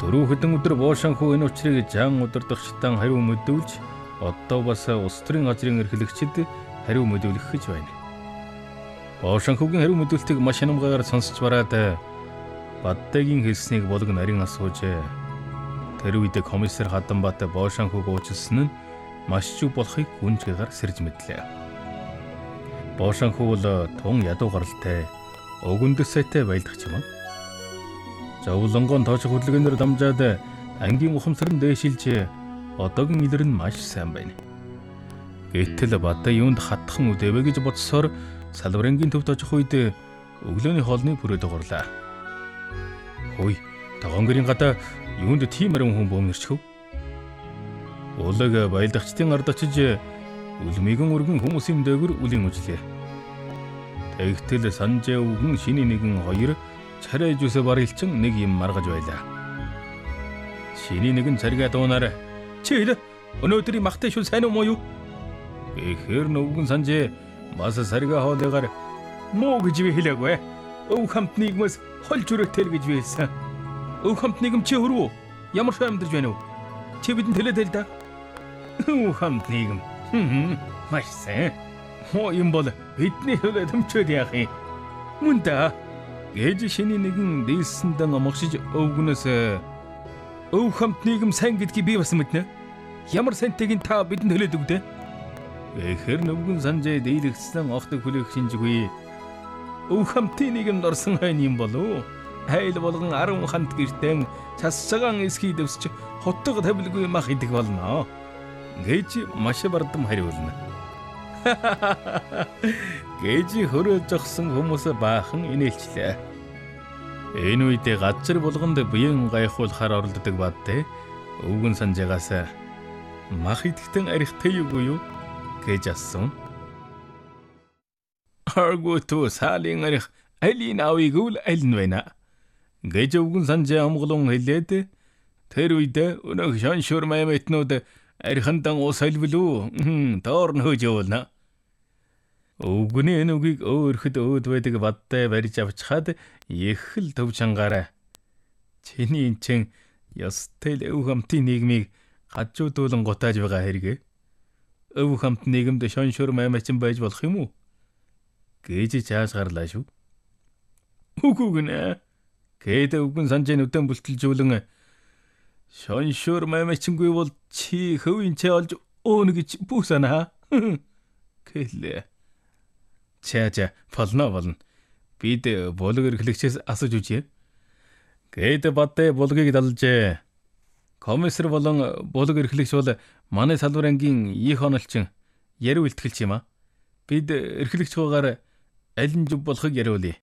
Дөрөв хэдэн өдөр боошанхүү энэ учрыг жан удирдагчдаа хариу мэдүүлж одоо бас улс төрийн газрын эрхлэгчид хариу мэдүүлэх гэж байна. Боошанхүүгийн хариу мэдүүлэлтийг маш хямгагаар сонсч бараад Баддагийн хэлснийг Булаг нарийн асууж тэр үед комиссар Хаданбат боошанхүүг уучлсан нь маш чиг болохыг гүнзгийгээр сэрж мэдлээ. Боошанхүү бол тун ядуу гаралтай, өгөндөс сайтай байлдах юм. Зовлонгон тоож хөдөлгөөнөөр дамжаад ангийн ухамсар нь дээшилж одоогийн илэр нь маш сайн байна. Гэтэл Баддай юунд хатхан үдэвэ гэж бодсоор салбарынгийн төвд очих үед өглөөний хоолны бүрээд дурлаа. Хөөе, тогонгэрийн гадаа юунд тийм арин хүн бөмөрчхөв? Булаг байлдагчдын ард очиж үлмигэн өргөн хүмүүсийн дээгүр үлийн үжлээ. Тэгтэл санжаа өвгөн шиний нэгэн хоёр царай жүүсэ барилчин нэг юм маргаж байлаа. Шиний нэгэн царгаа дуунаар "Чи өнөөдрийн махтай шүл сайн уу муу юу?" Эхэр нүгэн санжээ бас сарга хоолыгаар "Муу" гэж би хэлээгүй. Өв хамт нийгмээс хол жүрэгтэй гэж би хэлсэн. Өв хамт нийгэм чи хөрвөө? Ямар ч амьдарч байна уу? Чи бидэнд хэлээд л да. Өв хамт нийгэм. Маш сайн. Хоо юм бол бидний хөлөө төмчөөд яах юм? Мөн да. Ээж шиний нэгэн дийлсэндээ номогшиж өвгнөөс өв хамт нийгэм сайн гэдгийг би бас мэднэ. Ямар сантайг та бидэнд хэлээд өгдөө? Эхэр нүгэн санжээ дийлэгдсэн огтыг хүлээх шинжгүй. Өв хамтын нийгэмд орсон хайн юм болов. Хайл болгон 10 хамт гэртэн цасцагаан эсхий дэвсч хотго тавилгүй мах идэх болно гэж маш бардам хариулна. Гэж хөрөөж зогсон хүмүүс баахан инээлчлээ. Энэ үед газар болгонд биеийн гайхуулахаар оролддог Бадтай өвгөн санжаагаас мах идэхтэн арихтай юу гэж асуув. Харгууту салын арих алин авиг үл алин байна гэж өвгөн санжаа амгалан хэлээд тэр үед өнөөх шаншуур маймэтнүүд архандан ус алвлуу доор нь хөөж явуулна. Өвгөний энэ үгийг өөрөхд өөд байдаг Бадтай барьж авчихад их л төв чангаараа чиний чин ёстой л өв хамтын нийгмийг гажуудуулан гутааж байгаа хэрэг. Өв хамт нийгэмд шаншуур маймачин байж болох юм уу? Гэж чаас гарлаа шүү. Үгүй гээд өвгөн санжаа нүдэн бүлтэлжүүлэн шаншуур маймачингүй бол чи хөвийн чэ олж өөнө гэж бүсана. Гэлээ. Чаа болно. Бид булаг эрхлэгчээс асууж үзье. Гээд Бадтай булгийг далжээ. Комиссар болон булаг эрхлэгч бол манай салбар ангийн их онолчин яриу илтгэлч юм а. Бид эрхлэгч хуугаар аль нь зөв болохыг яриулъя.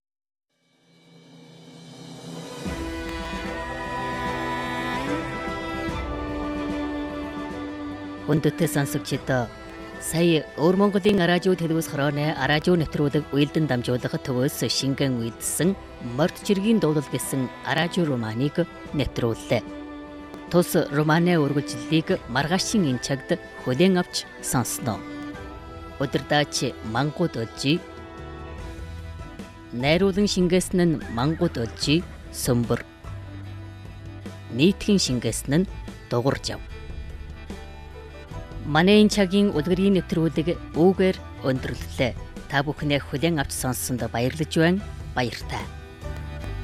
Хүндэтгэл сонсогчдоо сая Өвөр Монголын радио телевиз хорооны радио нэвтрүүлэг уялдан дамжуулах төвөөс шингэн үйлдсэн Морд жиргийн дуулал гэсэн радио романыг нэвтрүүллээ. Тус романы үргэлжлэлийг маргаашийн энэ цагт хүлээн авч сонсноо. Өдөрдаач Мангууд Олжи, найруулан шингээсэн нь Мангууд Олжи Сөмбөр, нийтгийн шингээсэн нь Дугур Жав. Манай энэ цагийн үлгэрийн нэвтрүүлэг үүгээр өндөрлөлөө. Та бүхнээ хүлээн авч сонссонд баярлаж байна. Баяртай.